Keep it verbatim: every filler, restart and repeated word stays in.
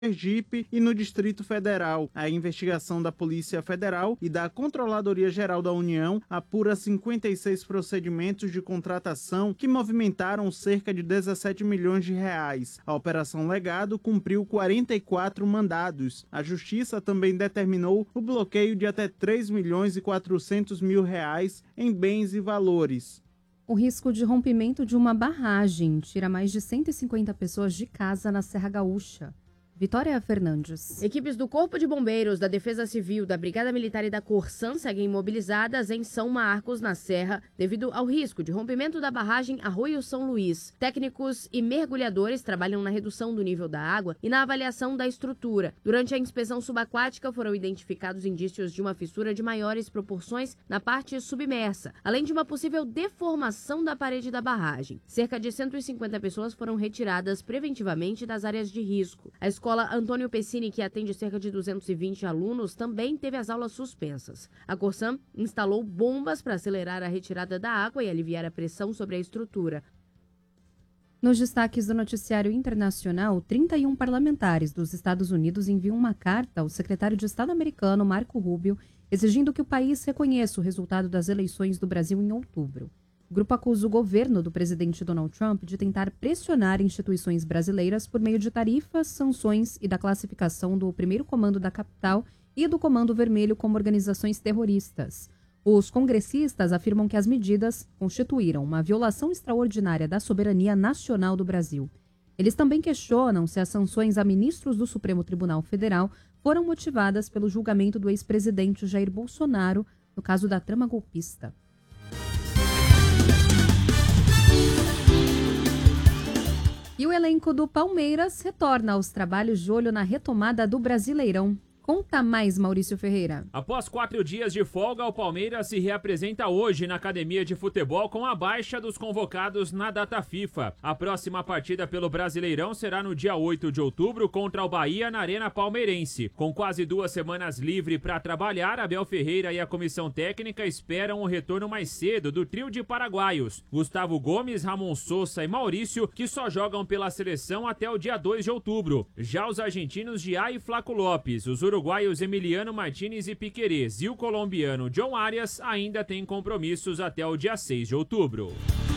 Sergipe e no Distrito Federal. A investigação da Polícia Federal e da Controladoria Geral da União apura cinquenta e seis procedimentos de contratação que movimentaram cerca de dezessete milhões de reais. A Operação Legado cumpriu quarenta e quatro mandados. A Justiça também determinou o bloqueio de até três milhões e quatrocentos mil reais em bens e valores. O risco de rompimento de uma barragem tira mais de cento e cinquenta pessoas de casa na Serra Gaúcha. Vitória Fernandes. Equipes do Corpo de Bombeiros, da Defesa Civil, da Brigada Militar e da Corsan seguem mobilizadas em São Marcos, na Serra, devido ao risco de rompimento da barragem Arroio São Luís. Técnicos e mergulhadores trabalham na redução do nível da água e na avaliação da estrutura. Durante a inspeção subaquática foram identificados indícios de uma fissura de maiores proporções na parte submersa, além de uma possível deformação da parede da barragem. Cerca de cento e cinquenta pessoas foram retiradas preventivamente das áreas de risco. A escola A escola Antônio Pessini, que atende cerca de duzentos e vinte alunos, também teve as aulas suspensas. A Corsan instalou bombas para acelerar a retirada da água e aliviar a pressão sobre a estrutura. Nos destaques do noticiário internacional, trinta e um parlamentares dos Estados Unidos enviam uma carta ao secretário de Estado americano, Marco Rubio, exigindo que o país reconheça o resultado das eleições do Brasil em outubro. O grupo acusa o governo do presidente Donald Trump de tentar pressionar instituições brasileiras por meio de tarifas, sanções e da classificação do primeiro comando da capital e do Comando Vermelho como organizações terroristas. Os congressistas afirmam que as medidas constituíram uma violação extraordinária da soberania nacional do Brasil. Eles também questionam se as sanções a ministros do Supremo Tribunal Federal foram motivadas pelo julgamento do ex-presidente Jair Bolsonaro no caso da trama golpista. E o elenco do Palmeiras retorna aos trabalhos de olho na retomada do Brasileirão. Conta mais, Maurício Ferreira. Após quatro dias de folga, o Palmeiras se reapresenta hoje na academia de futebol com a baixa dos convocados na data FIFA. A próxima partida pelo Brasileirão será no dia oito de outubro contra o Bahia na Arena Palmeirense. Com quase duas semanas livre para trabalhar, Abel Ferreira e a comissão técnica esperam o retorno mais cedo do trio de paraguaios, Gustavo Gomes, Ramon Sousa e Maurício, que só jogam pela seleção até o dia dois de outubro. Já os argentinos Gia e Flaco Lopes, os uruguaios Emiliano Martínez e Piquerez e o colombiano John Arias ainda têm compromissos até o dia seis de outubro.